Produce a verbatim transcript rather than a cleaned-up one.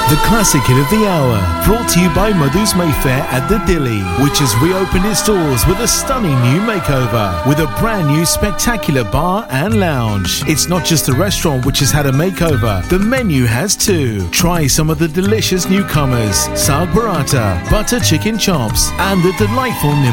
The classic hit of the hour, brought to you by Madhu's Mayfair at the Dilly, which has reopened its doors with a stunning new makeover, with a brand new spectacular bar and lounge. It's not just the restaurant which has had a makeover, the menu has too. Try some of the delicious newcomers, saag paratha, butter chicken chops, and the delightful